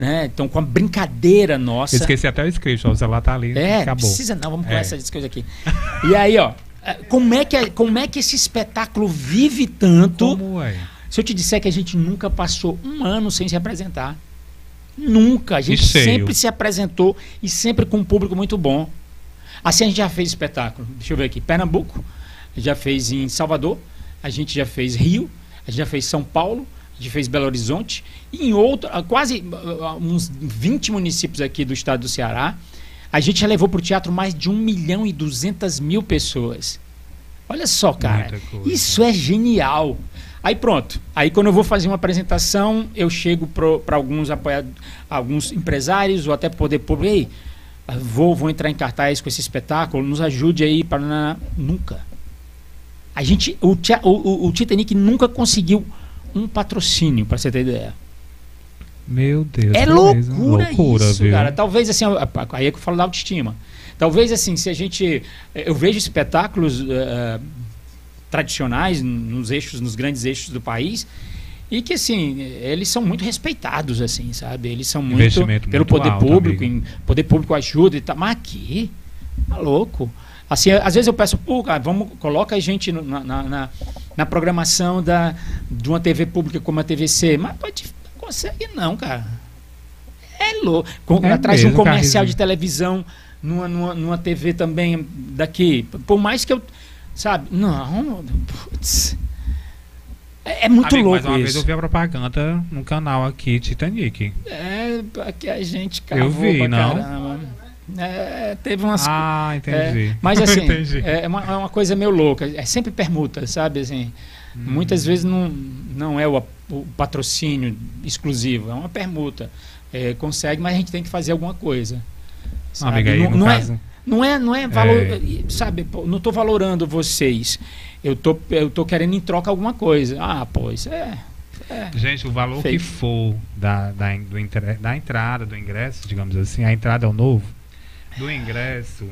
né? Então, com a brincadeira nossa. Esqueci até o script, ó, o celular tá ali, acabou. Precisa não, vamos começar essas coisas aqui. E aí, ó, como é que esse espetáculo vive tanto? Como é? Se eu te disser que a gente nunca passou um ano sem se apresentar. Nunca. A gente cheio. sempre se apresentou e sempre com um público muito bom. Assim a gente já fez espetáculo. Deixa eu ver aqui. Pernambuco, já fez em Salvador, a gente já fez Rio, a gente já fez São Paulo, a gente fez Belo Horizonte, e em quase uns 20 municípios aqui do estado do Ceará. A gente já levou para o teatro mais de 1.200.000 pessoas. Olha só, cara. Isso é genial. Aí pronto. Aí quando eu vou fazer uma apresentação, eu chego para alguns empresários ou até poder público. Ei, vou entrar em cartaz com esse espetáculo, nos ajude aí para... Nunca. O Titanic nunca conseguiu um patrocínio, para você ter ideia. Meu Deus. É loucura isso, viu? Cara. Talvez assim, aí é que eu falo da autoestima. Talvez assim, se a gente... Eu vejo espetáculos tradicionais nos grandes eixos do país, e que assim, eles são muito respeitados, assim, sabe? Eles são muito pelo poder público, poder público ajuda e tal. Mas aqui, tá louco. Assim, às vezes eu peço, pô, cara, coloca a gente na programação de uma TV pública como a TVC, mas não consegue não, cara. É louco. Atrás de um comercial de televisão, numa TV também daqui, por mais que eu... Sabe? Não, putz. É muito louco isso. Mas uma vez eu vi a propaganda no canal aqui, Titanic. Aqui a gente cavou. Eu vi, não? Caramba. Teve umas... entendi. Mas assim, entendi. É uma coisa meio louca. É sempre permuta, sabe? Assim, muitas vezes não é o patrocínio exclusivo, é uma permuta. Consegue, mas a gente tem que fazer alguma coisa. Sabe? Amiga, aí, no caso... Não é valor, sabe? Não estou valorando vocês. Eu tô querendo em troca alguma coisa. Pois Gente, o valor que for da entrada, do ingresso, digamos assim, a entrada é o novo, do ingresso,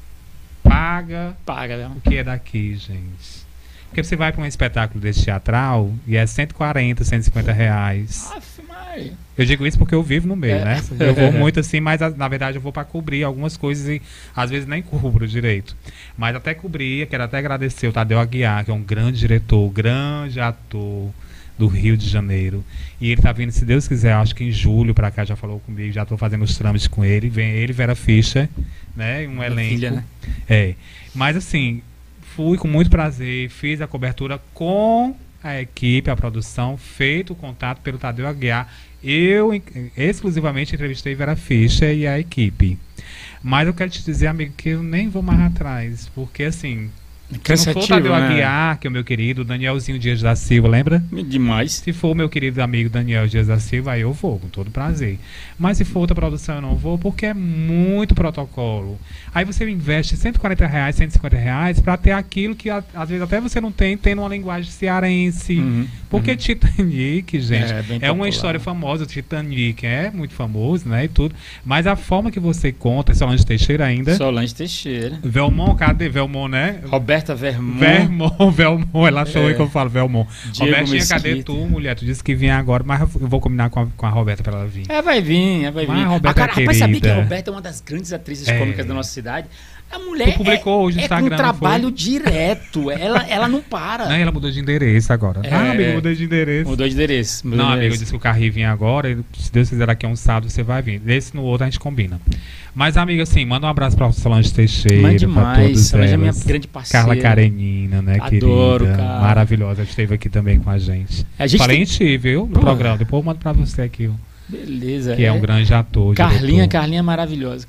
paga o que é daqui, gente. Porque você vai para um espetáculo desse teatral e é 140, 150 reais. Eu digo isso porque eu vivo no meio, né? Eu vou muito assim, mas na verdade eu vou para cobrir algumas coisas e às vezes nem cubro direito. Mas até cobrir, quero até agradecer o Tadeu Aguiar, que é um grande diretor, grande ator do Rio de Janeiro. E ele tá vindo, se Deus quiser, acho que em julho para cá, já falou comigo, já estou fazendo os trâmites com ele. Vem ele, Vera Fischer, né? Um elenco. Filha, né? Mas assim, fui com muito prazer, fiz a cobertura com a equipe, a produção, feito o contato pelo Tadeu Aguiar. Eu exclusivamente entrevistei Vera Fischer e a equipe. Mas eu quero te dizer, amigo, que eu nem vou mais atrás, porque assim, se não for o Tadeu Aguiar, que é o meu querido Danielzinho Dias da Silva, lembra? Demais. Se for o meu querido amigo Daniel Dias da Silva, aí eu vou, com todo prazer. Mas se for outra produção, eu não vou, porque é muito protocolo. Aí você investe R$140, R$150 para ter aquilo que às vezes até você não tem numa linguagem cearense. Porque Titanic, gente, é uma história famosa. Titanic é muito famoso, né, e tudo. Mas a forma que você conta, Solange Teixeira ainda. Solange Teixeira. Velmont, cadê Velmont, né? Roberta Vermont. Velmont, ela achou que eu falo Velmont. Diego Robertinha, Mesquita. cadê tu, mulher? Tu disse que vinha agora, mas eu vou combinar com a Roberta pra ela vir. Vai vir. Mas a Roberta rapaz, sabia que a Roberta é uma das grandes atrizes cômicas da nossa cidade? A mulher publicou hoje no Instagram, com trabalho direto. Ela não para. Não, ela mudou de endereço agora. Amigo, mudou de endereço. Mudou de endereço. Amigo, eu disse que o Carri vinha agora. E, se Deus quiser, daqui a um sábado você vai vir. Desse no outro a gente combina. Mas, amiga, assim, manda um abraço pra Solange Teixeira. Mas demais. Solange é minha grande parceira. Carla Karenina, né, Adoro, querida? cara. Maravilhosa. Esteve aqui também com a gente. Falei em ti, viu? No programa. Depois eu mando pra você aqui. Beleza. Que é um grande ator. Carlinha é maravilhosa.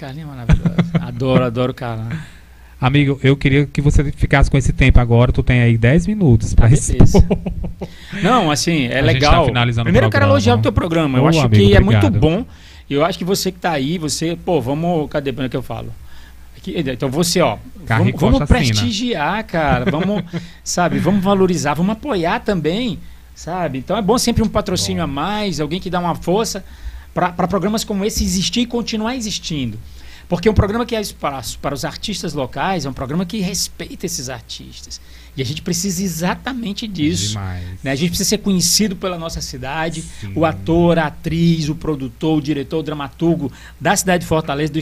Adoro Carla. Amigo, eu queria que você ficasse com esse tempo agora. Tu tem aí 10 minutos para expor. Não, assim, é a legal. Gente tá finalizando Primeiro o eu quero elogiar o teu programa. Eu acho amigo, que obrigado. é muito bom. Eu acho que você que tá aí, vamos... Cadê o que eu falo? Aqui, então você, vamos prestigiar, cara. Vamos valorizar, vamos apoiar também, sabe? Então é bom sempre um patrocínio a mais, alguém que dá uma força para programas como esse existir e continuar existindo. Porque um programa que é espaço para os artistas locais é um programa que respeita esses artistas. E a gente precisa exatamente disso. Né? A gente precisa ser conhecido pela nossa cidade. Sim. O ator, a atriz, o produtor, o diretor, o dramaturgo da cidade de Fortaleza, do